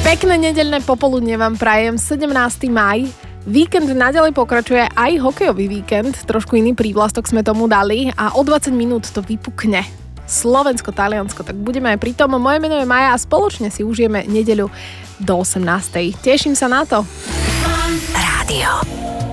Pekné nedeľné popoludne vám prajem, 17. máj. Víkend naďalej pokračuje, aj hokejový víkend, trošku iný prívlastok sme tomu dali a o 20 minút to vypukne. Slovensko, Taliansko, tak budeme aj pri tom. Moje meno je Maja a spoločne si užijeme nedeľu do 18. Teším sa na to. Rádio